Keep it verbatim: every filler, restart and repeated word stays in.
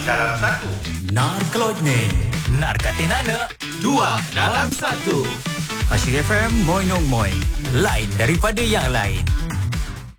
dalam satu. Narkelodne. Narkatinana. Dua dalam satu. Asyik F M, moy nong moy. Lain daripada yang lain.